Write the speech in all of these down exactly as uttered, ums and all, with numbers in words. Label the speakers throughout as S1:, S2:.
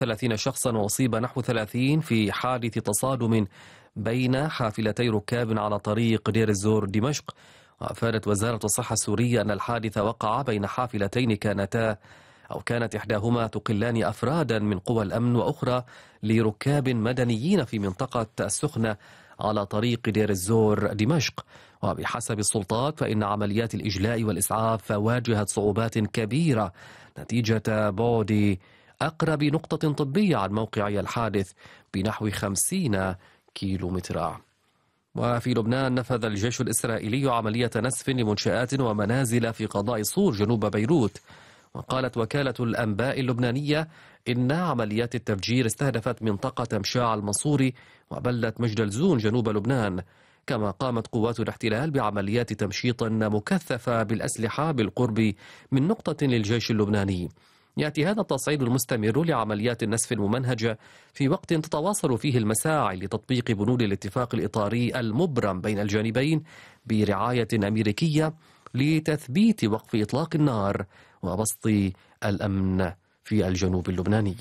S1: ثلاثين شخصا وأصيب نحو ثلاثين في حادث تصادم بين حافلتي ركاب على طريق دير الزور دمشق. وأفادت وزارة الصحة السورية أن الحادث وقع بين حافلتين كانتا أو كانت إحداهما تقلان أفرادا من قوى الأمن وأخرى لركاب مدنيين في منطقة السخنة على طريق دير الزور دمشق. وبحسب السلطات فإن عمليات الإجلاء والإسعاف واجهت صعوبات كبيرة نتيجة بعد أقرب نقطة طبية عن موقع الحادث بنحو خمسين كيلومترا. وفي لبنان نفذ الجيش الإسرائيلي عملية نسف لمنشآت ومنازل في قضاء صور جنوب بيروت. وقالت وكالة الأنباء اللبنانية إن عمليات التفجير استهدفت منطقة مشاع المنصوري وبلدة مجدلزون جنوب لبنان. كما قامت قوات الاحتلال بعمليات تمشيط مكثفة بالأسلحة بالقرب من نقطة للجيش اللبناني. يأتي هذا التصعيد المستمر لعمليات النسف الممنهجة في وقت تتواصل فيه المساعي لتطبيق بنود الاتفاق الإطاري المبرم بين الجانبين برعاية أمريكية لتثبيت وقف إطلاق النار وبسط الأمن في الجنوب اللبناني.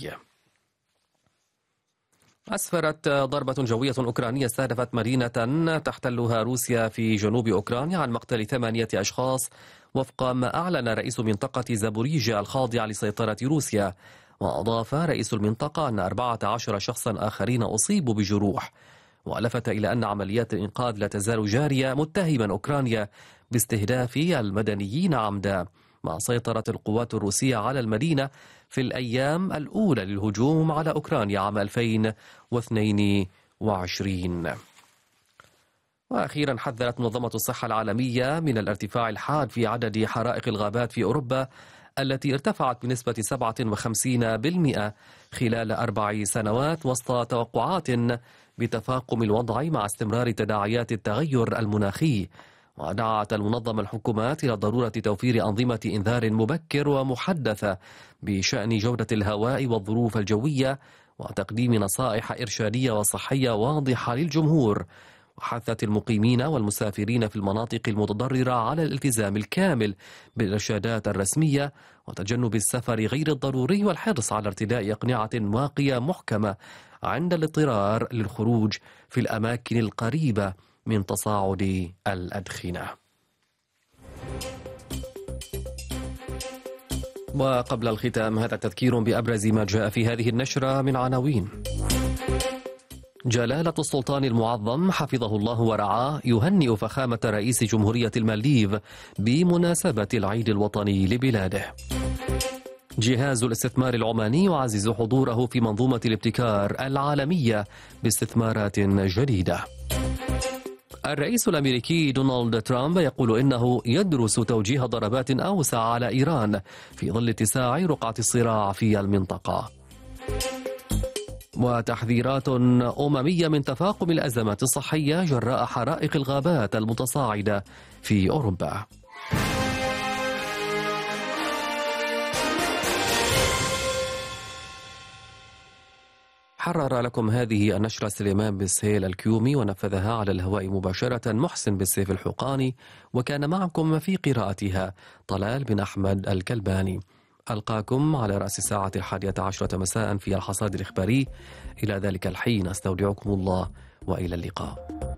S1: أسفرت ضربة جوية أوكرانية استهدفت مدينة تحتلها روسيا في جنوب أوكرانيا عن مقتل ثمانية أشخاص وفق ما أعلن رئيس منطقة زابوريجيا الخاضعة لسيطرة روسيا. وأضاف رئيس المنطقة أن أربعة عشر شخصا آخرين أصيبوا بجروح. ولفت إلى أن عمليات الإنقاذ لا تزال جارية متهما أوكرانيا باستهداف المدنيين عمدا. مع سيطرة القوات الروسية على المدينة في الأيام الأولى للهجوم على أوكرانيا عام ألفين واثنين وعشرين. وأخيرا حذرت منظمة الصحة العالمية من الارتفاع الحاد في عدد حرائق الغابات في أوروبا التي ارتفعت بنسبة سبعة وخمسين بالمئة خلال أربع سنوات وسط توقعات بتفاقم الوضع مع استمرار تداعيات التغير المناخي. ودعت المنظمة الحكومات إلى ضرورة توفير أنظمة إنذار مبكر ومحدثة بشأن جودة الهواء والظروف الجوية وتقديم نصائح إرشادية وصحية واضحة للجمهور. وحثت المقيمين والمسافرين في المناطق المتضررة على الالتزام الكامل بالإرشادات الرسمية وتجنب السفر غير الضروري والحرص على ارتداء أقنعة واقية محكمة عند الاضطرار للخروج في الأماكن القريبة من تصاعد الأدخنة. وقبل الختام هذا تذكير بأبرز ما جاء في هذه النشرة من عناوين. جلالة السلطان المعظم حفظه الله ورعاه يهنئ فخامة رئيس جمهورية المالديف بمناسبة العيد الوطني لبلاده. جهاز الاستثمار العماني يعزز حضوره في منظومة الابتكار العالمية باستثمارات جديدة. الرئيس الأمريكي دونالد ترامب يقول إنه يدرس توجيه ضربات أوسع على إيران في ظل اتساع رقعة الصراع في المنطقة. وتحذيرات أممية من تفاقم الأزمات الصحية جراء حرائق الغابات المتصاعدة في أوروبا. حرر لكم هذه النشرة سليمان بالسهيل الكيومي ونفذها على الهواء مباشرة محسن بالسيف الحقاني، وكان معكم في قراءتها طلال بن أحمد الكلباني. ألقاكم على رأس الساعة الحادية عشرة مساء في الحصاد الإخباري. إلى ذلك الحين أستودعكم الله وإلى اللقاء.